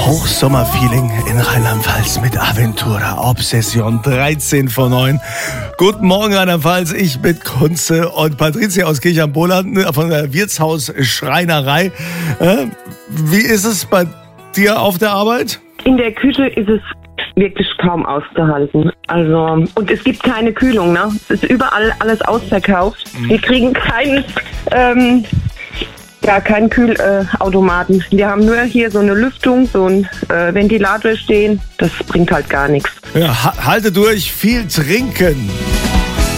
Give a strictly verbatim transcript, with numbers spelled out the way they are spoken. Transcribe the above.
Hochsommerfeeling in Rheinland-Pfalz mit Aventura Obsession dreizehn vor neun. Guten Morgen Rheinland-Pfalz, ich bin Kunze und Patricia aus Kirch am Boland von der Wirtshaus Schreinerei. Wie ist es bei dir auf der Arbeit? In der Küche ist es wirklich kaum auszuhalten. Also, und es gibt keine Kühlung, ne? Es ist überall alles ausverkauft. Mhm. Wir kriegen keinen, ähm, ja, keinen Kühlautomaten. Äh, Wir haben nur hier so eine Lüftung, so ein äh, Ventilator stehen. Das bringt halt gar nichts. Ja, ha- halte durch, viel trinken.